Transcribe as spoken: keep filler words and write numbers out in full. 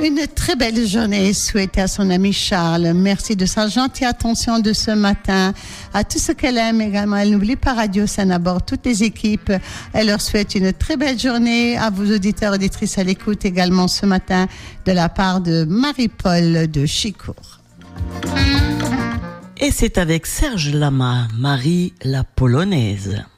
Une très belle journée souhaitée à son ami Charles. Merci de sa gentille attention de ce matin. À tout ce qu'elle aime également. Elle n'oublie pas Radio Seine à bord, toutes les équipes. Elle leur souhaite une très belle journée. À vos auditeurs et auditrices à l'écoute également ce matin de la part de Marie-Paul de Chicourt. Et c'est avec Serge Lama, Marie la Polonaise.